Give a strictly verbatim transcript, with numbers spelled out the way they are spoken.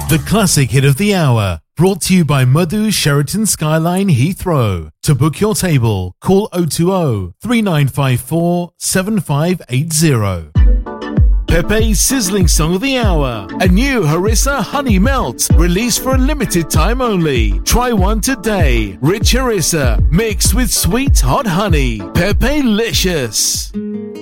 The classic hit of the hour, brought to you by Madhu Sheraton Skyline Heathrow. To book your table, call oh two oh, three nine five four, seven five eight oh. Pepe's sizzling song of the hour. A new Harissa Honey Melt, released for a limited time only. Try one today. Rich Harissa, mixed with sweet hot honey. Pepe-licious.